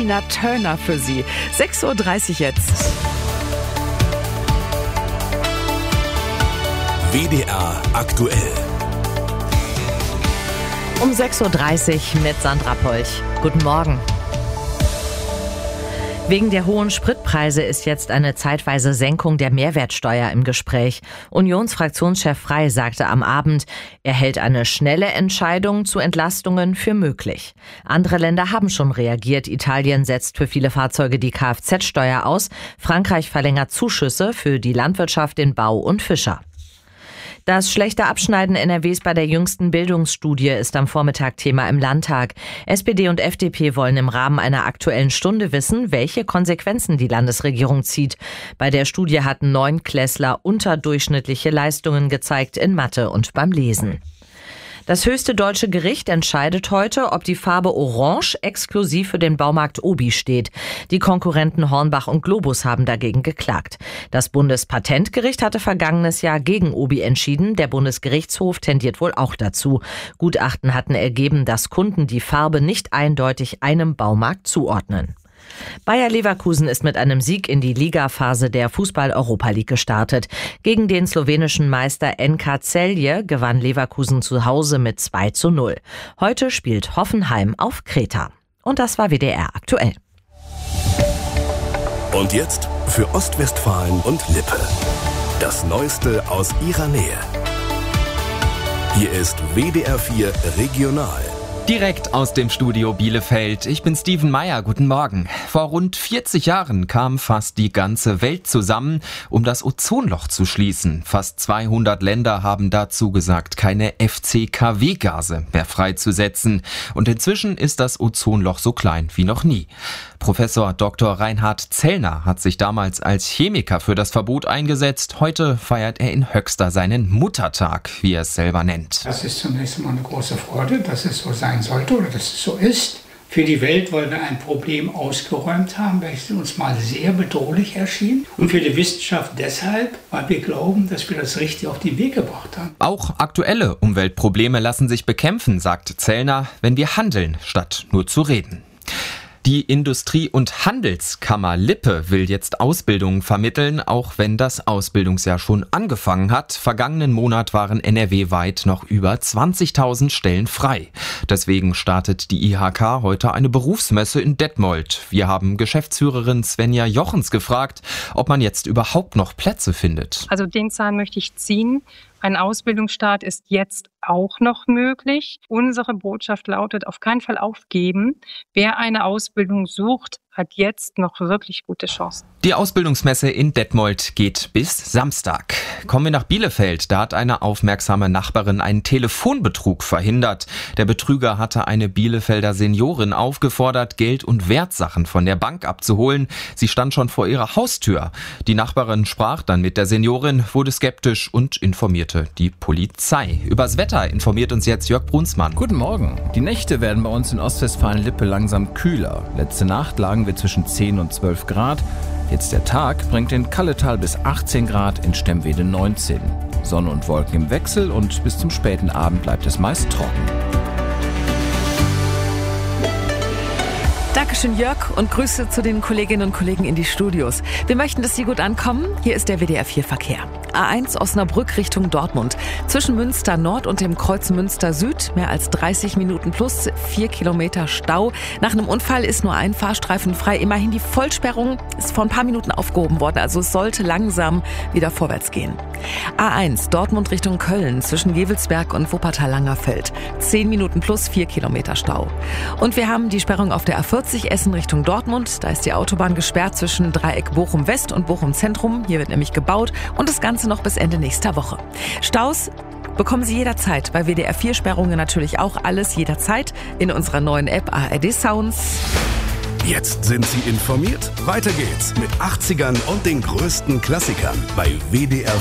Tina Turner für Sie. 6.30 Uhr jetzt. WDR aktuell. Um 6.30 Uhr mit Sandra Polch. Guten Morgen. Wegen der hohen Spritpreise ist jetzt eine zeitweise Senkung der Mehrwertsteuer im Gespräch. Unionsfraktionschef Frey sagte am Abend, er hält eine schnelle Entscheidung zu Entlastungen für möglich. Andere Länder haben schon reagiert. Italien setzt für viele Fahrzeuge die Kfz-Steuer aus. Frankreich verlängert Zuschüsse für die Landwirtschaft, den Bau und Fischer. Das schlechte Abschneiden NRWs bei der jüngsten Bildungsstudie ist am Vormittag Thema im Landtag. SPD und FDP wollen im Rahmen einer Aktuellen Stunde wissen, welche Konsequenzen die Landesregierung zieht. Bei der Studie hatten 9-Klässler unterdurchschnittliche Leistungen gezeigt in Mathe und beim Lesen. Das höchste deutsche Gericht entscheidet heute, ob die Farbe Orange exklusiv für den Baumarkt Obi steht. Die Konkurrenten Hornbach und Globus haben dagegen geklagt. Das Bundespatentgericht hatte vergangenes Jahr gegen Obi entschieden. Der Bundesgerichtshof tendiert wohl auch dazu. Gutachten hatten ergeben, dass Kunden die Farbe nicht eindeutig einem Baumarkt zuordnen. Bayer Leverkusen ist mit einem Sieg in die Ligaphase der Fußball-Europa League gestartet. Gegen den slowenischen Meister NK Celje gewann Leverkusen zu Hause mit 2:0. Heute spielt Hoffenheim auf Kreta. Und das war WDR aktuell. Und jetzt für Ostwestfalen und Lippe. Das Neueste aus ihrer Nähe. Hier ist WDR 4 Regional. Direkt aus dem Studio Bielefeld. Ich bin Steven Meyer. Guten Morgen. Vor rund 40 Jahren kam fast die ganze Welt zusammen, um das Ozonloch zu schließen. Fast 200 Länder haben dazu gesagt, keine FCKW-Gase mehr freizusetzen. Und inzwischen ist das Ozonloch so klein wie noch nie. Professor Dr. Reinhard Zellner hat sich damals als Chemiker für das Verbot eingesetzt. Heute feiert er in Höxter seinen Muttertag, wie er es selber nennt. Das ist zunächst einmal eine große Freude, dass es so sein sollte oder dass es so ist. Für die Welt, weil wir ein Problem ausgeräumt haben, welches uns mal sehr bedrohlich erschien. Und für die Wissenschaft deshalb, weil wir glauben, dass wir das richtig auf den Weg gebracht haben. Auch aktuelle Umweltprobleme lassen sich bekämpfen, sagt Zellner, wenn wir handeln, statt nur zu reden. Die Industrie- und Handelskammer Lippe will jetzt Ausbildungen vermitteln, auch wenn das Ausbildungsjahr schon angefangen hat. Vergangenen Monat waren NRW-weit noch über 20.000 Stellen frei. Deswegen startet die IHK heute eine Berufsmesse in Detmold. Wir haben Geschäftsführerin Svenja Jochens gefragt, ob man jetzt überhaupt noch Plätze findet. Also den Zahn möchte ich ziehen. Ein Ausbildungsstart ist jetzt auch noch möglich. Unsere Botschaft lautet, auf keinen Fall aufgeben. Wer eine Ausbildung sucht, hat jetzt noch wirklich gute Chancen. Die Ausbildungsmesse in Detmold geht bis Samstag. Kommen wir nach Bielefeld. Da hat eine aufmerksame Nachbarin einen Telefonbetrug verhindert. Der Betrüger hatte eine Bielefelder Seniorin aufgefordert, Geld und Wertsachen von der Bank abzuholen. Sie stand schon vor ihrer Haustür. Die Nachbarin sprach dann mit der Seniorin, wurde skeptisch und informierte die Polizei. Übers Wetter informiert uns jetzt Jörg Brunsmann. Guten Morgen. Die Nächte werden bei uns in Ostwestfalen-Lippe langsam kühler. Letzte Nacht lagen wir zwischen 10 und 12 Grad. Jetzt der Tag bringt in Kalletal bis 18 Grad, in Stemwede 19. Sonne und Wolken im Wechsel und bis zum späten Abend bleibt es meist trocken. Dankeschön, Jörg, und Grüße zu den Kolleginnen und Kollegen in die Studios. Wir möchten, dass Sie gut ankommen. Hier ist der WDR 4 Verkehr. A1 Osnabrück Richtung Dortmund. Zwischen Münster Nord und dem Kreuz Münster Süd mehr als 30 Minuten plus 4 Kilometer Stau. Nach einem Unfall ist nur ein Fahrstreifen frei. Immerhin die Vollsperrung ist vor ein paar Minuten aufgehoben worden. Also es sollte langsam wieder vorwärts gehen. A1 Dortmund Richtung Köln zwischen Gevelsberg und Wuppertal-Langerfeld. 10 Minuten plus 4 Kilometer Stau. Und wir haben die Sperrung auf der A40 Essen Richtung Dortmund. Da ist die Autobahn gesperrt zwischen Dreieck Bochum West und Bochum Zentrum. Hier wird nämlich gebaut und das Ganze noch bis Ende nächster Woche. Staus bekommen Sie jederzeit. Bei WDR 4 Sperrungen natürlich auch alles jederzeit in unserer neuen App ARD Sounds. Jetzt sind Sie informiert. Weiter geht's mit 80ern und den größten Klassikern bei WDR